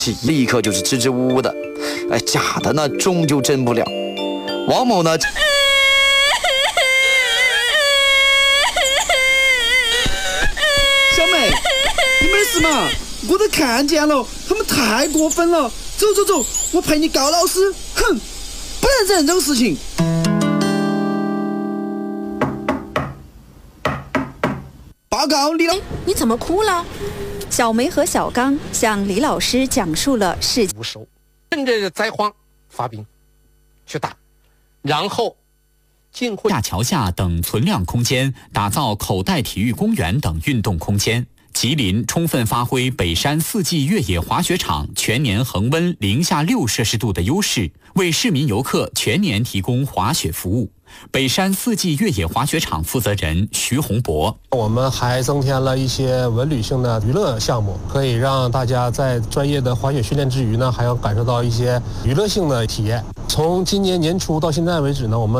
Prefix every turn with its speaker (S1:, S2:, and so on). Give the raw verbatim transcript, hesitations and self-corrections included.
S1: 立刻就是支支吾吾的。哎，假的呢，终究真不了。王某呢？
S2: 小美，你没事嘛？我都看见了，他们太过分了。走走走，我陪你告老师。哼，不能忍这种事情。报告李老，
S3: 你怎么哭了？小梅和小刚向李老师讲述了事情。
S4: 无收，趁着灾荒发兵去打，然后进会
S5: 下桥下等存量空间，打造口袋体育公园等运动空间。吉林充分发挥北山四季越野滑雪场全年恒温零下六摄氏度的优势，为市民游客全年提供滑雪服务。北山四季越野滑雪场负责人徐洪博，
S6: 我们还增添了一些文旅性的娱乐项目，可以让大家在专业的滑雪训练之余呢，还要感受到一些娱乐性的体验。从今年年初到现在为止呢，我们